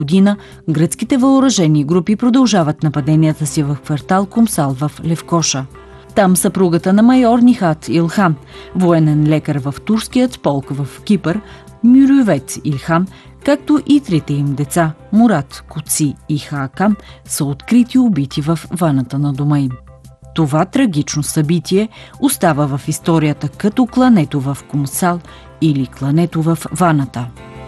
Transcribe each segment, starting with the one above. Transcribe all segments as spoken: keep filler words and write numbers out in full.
година гръцките въоръжени групи продължават нападенията си в квартал Кумсал в Левкоша. Там съпругата на майор Нихат Илхан, военен лекар в турският полк в Кипър, Мюрювет Илхан, както и трите им деца Мурат, Куци и Хакан, са открити убити в ваната на дома им. Това трагично събитие остава в историята като клането в Кумсал или клането в ваната.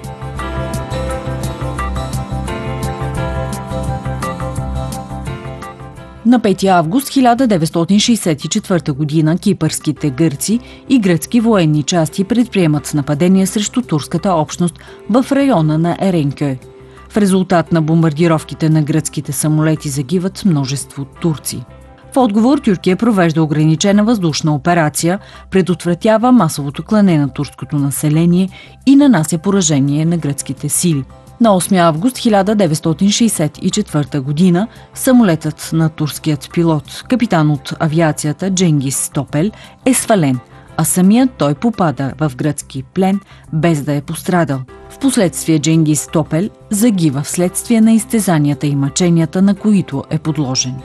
На пети август хиляда деветстотин шейсет и четвърта година кипърските гърци и гръцки военни части предприемат нападение срещу турската общност в района на Еренкьой. В резултат на бомбардировките на гръцките самолети загиват множество турци. В отговор Тюркия провежда ограничена въздушна операция, предотвратява масовото клане на турското население и нанася поражение на гръцките сили. На осми август хиляда деветстотин шейсет и четвърта година самолетът на турският пилот, капитан от авиацията Дженгис Топел, е свален, а самият той попада в гръцки плен, без да е пострадал. Впоследствие Дженгис Топел загива вследствие на изтезанията и мъченията, на които е подложен.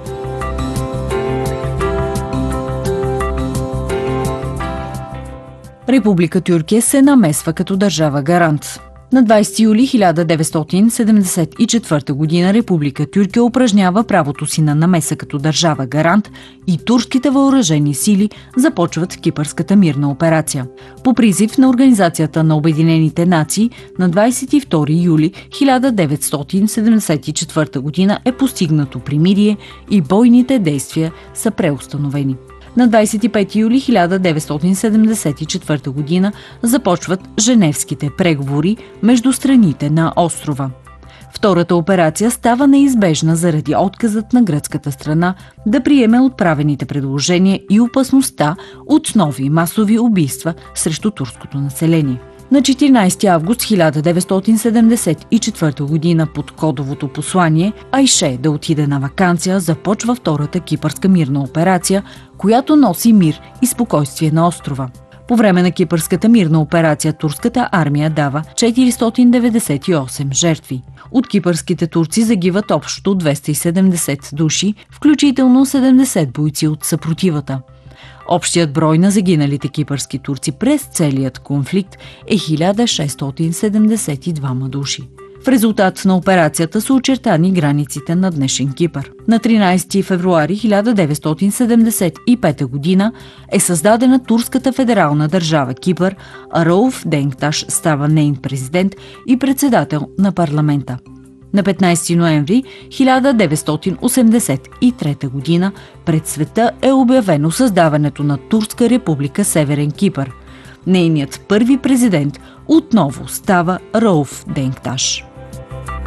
Република Тюркия се намесва като държава гарант. На двайсети юли хиляда деветстотин седемдесет и четвърта година Република Тюркия упражнява правото си на намеса като държава гарант и турските въоръжени сили започват кипърската мирна операция. По призив на Организацията на Обединените нации на двайсет и втори юли хиляда деветстотин седемдесет и четвърта година е постигнато примирие и бойните действия са преустановени. На двайсет и пети юли хиляда деветстотин седемдесет и четвърта година започват Женевските преговори между страните на острова. Втората операция става неизбежна заради отказът на гръцката страна да приеме отправените предложения и опасността от нови масови убийства срещу турското население. На четиринайсети август хиляда деветстотин седемдесет и четвърта година под кодовото послание Айше да отиде на ваканция започва втората кипърска мирна операция, която носи мир и спокойствие на острова. По време на кипърската мирна операция турската армия дава четиристотин деветдесет и осем жертви. От кипърските турци загиват общо двеста и седемдесет души, включително седемдесет бойци от съпротивата. Общият брой на загиналите кипърски турци през целият конфликт е хиляда шестстотин седемдесет и двама души. В резултат на операцията са очертани границите на днешен Кипър. На тринайсети февруари хиляда деветстотин седемдесет и пета година е създадена турската федерална държава Кипър, а Рауф Денкташ става нейн президент и председател на парламента. На петнайсети ноември хиляда деветстотин осемдесет и трета година пред света е обявено създаването на Турска република Северен Кипър. Нейният първи президент отново става Рауф Денкташ.